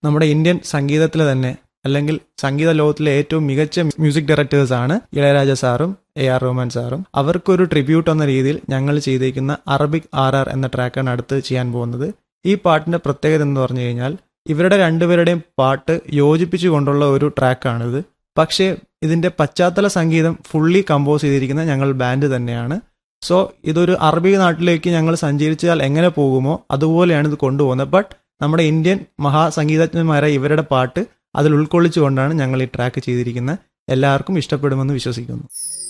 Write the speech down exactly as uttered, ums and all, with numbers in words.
നമ്മുടെ ഇന്ത്യൻ സംഗീതത്തിൽ തന്നെ അല്ലെങ്കിൽ സംഗീത ലോകത്തിലെ ഏറ്റവും മികച്ച മ്യൂസിക് ഡയറക്ടേഴ്സാണ് ഇളയരാജ സാറും എ ആർ റഹ്മാൻ സാറും. അവർക്കൊരു ട്രിബ്യൂട്ട് എന്ന രീതിയിൽ ഞങ്ങൾ ചെയ്തിരിക്കുന്ന അറബിക് ആർ ആർ എന്ന ട്രാക്കാണ് അടുത്ത് ചെയ്യാൻ പോകുന്നത്. ഈ പാട്ടിന്റെ പ്രത്യേകത എന്ന് പറഞ്ഞു കഴിഞ്ഞാൽ ഇവരുടെ രണ്ടുപേരുടെയും പാട്ട് യോജിപ്പിച്ചുകൊണ്ടുള്ള ഒരു ട്രാക്കാണിത്. പക്ഷേ ഇതിന്റെ പശ്ചാത്തല സംഗീതം ഫുള്ളി കമ്പോസ് ചെയ്തിരിക്കുന്ന ഞങ്ങൾ ബാൻഡ് തന്നെയാണ്. സോ ഇതൊരു അറബിക് നാട്ടിലേക്ക് ഞങ്ങൾ സഞ്ചരിച്ചാൽ എങ്ങനെ പോകുമോ അതുപോലെയാണ് ഇത് കൊണ്ടുപോകുന്നത്. ബട്ട് നമ്മുടെ ഇന്ത്യൻ മഹാസംഗീതജ്ഞന്മാരെ ഇവരുടെ പാട്ട് അതിൽ ഉൾക്കൊള്ളിച്ചുകൊണ്ടാണ് ഞങ്ങൾ ഈ ട്രാക്ക് ചെയ്തിരിക്കുന്നത്. എല്ലാവർക്കും ഇഷ്ടപ്പെടുമെന്ന് വിശ്വസിക്കുന്നു.